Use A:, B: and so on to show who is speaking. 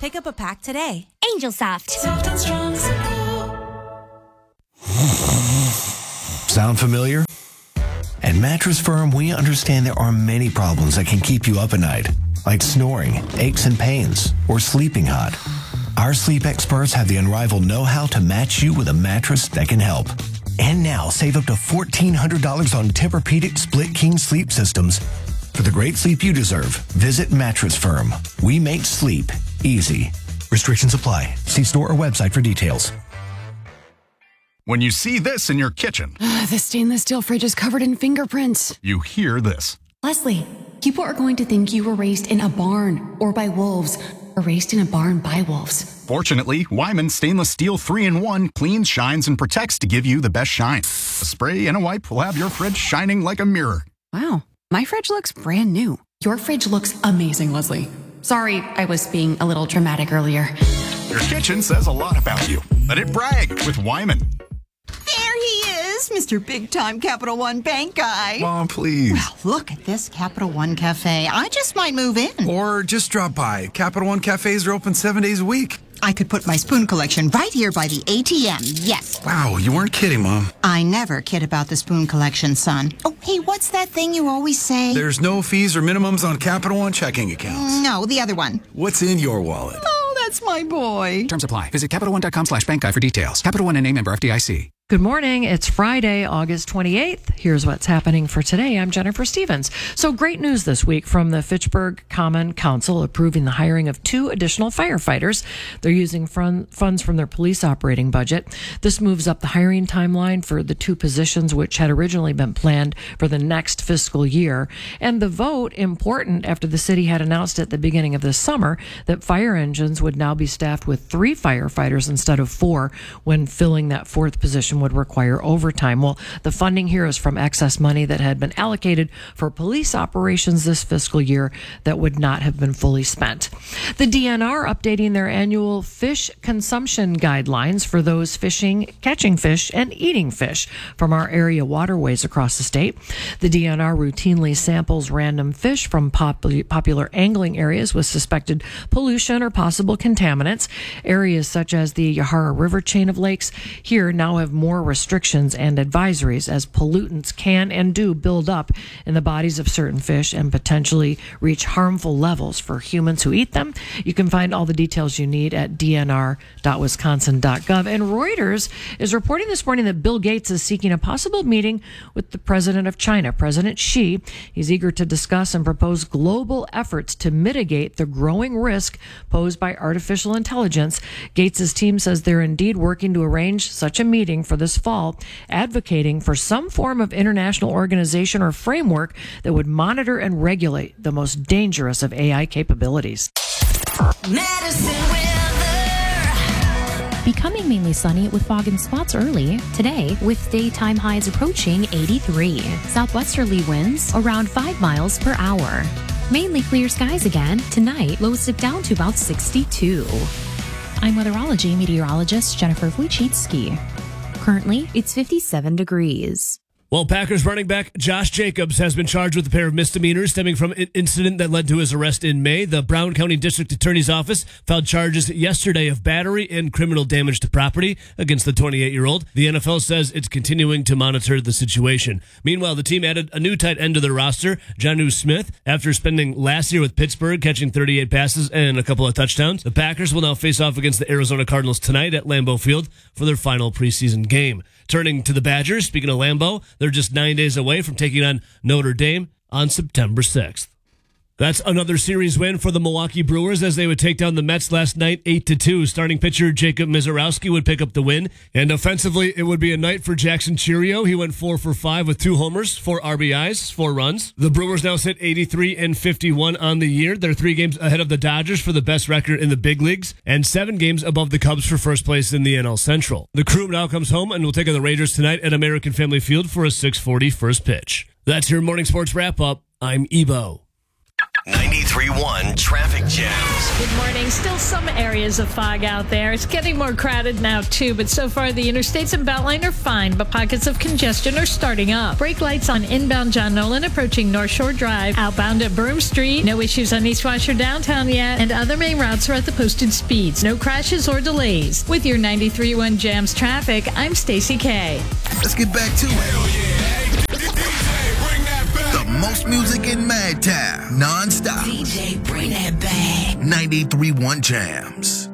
A: Pick up a pack today.
B: Angel Soft.
C: Soft and strong support.
D: Sound familiar? At Mattress Firm, we understand there are many problems that can keep you up at night, like snoring, aches and pains, or sleeping hot. Our sleep experts have the unrivaled know-how to match you with a mattress that can help. And now, save up to $1,400 on Tempur-Pedic Split King sleep systems. For the great sleep you deserve, visit Mattress Firm. We make sleep easy. Restrictions apply. See store or website for details.
E: When you see this in your kitchen,
F: The stainless steel fridge is covered in fingerprints.
E: you hear this.
F: Leslie, people are going to think you were raised in a barn or by wolves, or raised in a barn by wolves.
E: Fortunately, Wyman Stainless Steel 3-in-1 cleans, shines, and protects to give you the best shine. A spray and a wipe will have your fridge shining like a mirror.
F: Wow, my fridge looks brand new. Your fridge looks amazing, Leslie. Sorry, I was being a little dramatic earlier.
E: Your kitchen says a lot about you. Let it brag with Wyman.
G: There he is, Mr. Big-Time Capital One Bank guy.
H: Mom, please.
G: Well, look at this Capital One Cafe. I just might move in.
H: Or just drop by. Capital One cafes are open 7 days a week.
G: I could put my spoon collection right here by the ATM, yes.
H: Wow, you weren't kidding, Mom.
G: I never kid about the spoon collection, son. Oh, hey, what's that thing you always say?
H: There's no fees or minimums on Capital One checking accounts.
G: No, the other one.
H: What's in your wallet?
G: Oh, that's my boy.
I: Terms apply. Visit CapitalOne.com/bankguide for details. Capital One, a member FDIC.
J: Good morning. It's Friday, August 28th. Here's what's happening for today. I'm Jennifer Stevens. So great news this week from the Fitchburg Common Council approving the hiring of 2 additional firefighters. They're using funds from their police operating budget. This moves up the hiring timeline for the 2 positions, which had originally been planned for the next fiscal year. And the vote, important after the city had announced at the beginning of this summer that fire engines would now be staffed with 3 firefighters instead of 4 when filling that 4th position would require overtime. Well, the funding here is from excess money that had been allocated for police operations this fiscal year that would not have been fully spent. The DNR updating their annual fish consumption guidelines for those fishing, catching fish, and eating fish from our area waterways across the state. The DNR routinely samples random fish from popular angling areas with suspected pollution or possible contaminants. Areas such as the Yahara River chain of lakes here now have more restrictions and advisories as pollutants can and do build up in the bodies of certain fish and potentially reach harmful levels for humans who eat them. You can find all the details you need at dnr.wisconsin.gov. And Reuters is reporting this morning that Bill Gates is seeking a possible meeting with the president of China, President Xi. He's eager to discuss and propose global efforts to mitigate the growing risk posed by artificial intelligence. Gates' team says they're indeed working to arrange such a meeting for this fall, advocating for some form of international organization or framework that would monitor and regulate the most dangerous of AI capabilities.
C: Medicine weather.
B: Becoming mainly sunny with fog and spots early. Today, with daytime highs approaching 83. Southwesterly winds around 5 miles per hour. Mainly clear skies again. Tonight, lows dip down to about 62. I'm weatherology meteorologist Jennifer Wojcicki. Currently, it's 57 degrees.
K: Well, Packers running back Josh Jacobs has been charged with a pair of misdemeanors stemming from an incident that led to his arrest in May. The Brown County District Attorney's Office filed charges yesterday of battery and criminal damage to property against the 28-year-old. The NFL says it's continuing to monitor the situation. Meanwhile, the team added a new tight end to their roster, Jonnu Smith, after spending last year with Pittsburgh, catching 38 passes and a couple of touchdowns. The Packers will now face off against the Arizona Cardinals tonight at Lambeau Field for their final preseason game. Turning to the Badgers, speaking of Lambeau, they're just 9 days away from taking on Notre Dame on September 6th. That's another series win for the Milwaukee Brewers as they would take down the Mets last night 8-2. Starting pitcher Jacob Misiorowski would pick up the win. And offensively, it would be a night for Jackson Chourio. He went 4 for 5 with 2 homers, 4 RBIs, 4 runs. The Brewers now sit 83-51 on the year. They're 3 games ahead of the Dodgers for the best record in the big leagues and 7 games above the Cubs for first place in the NL Central. The crew now comes home and will take on the Rangers tonight at American Family Field for a 6:40 first pitch. That's your morning sports wrap-up. I'm Ebo.
A: 93.1 Traffic Jams.
L: Good morning. Still some areas of fog out there. It's getting more crowded now, too, but so far the interstates and Beltline are fine, but pockets of congestion are starting up. Brake lights on inbound John Nolan approaching North Shore Drive. Outbound at Broome Street. No issues on East Washer downtown yet, and other main routes are at the posted speeds. No crashes or delays. With your 93.1 Jams traffic, I'm Stacey K.
M: Let's get back to it. The most music in Madtown, non-stop.
C: DJ, bring that back.
M: 93.1 Jams.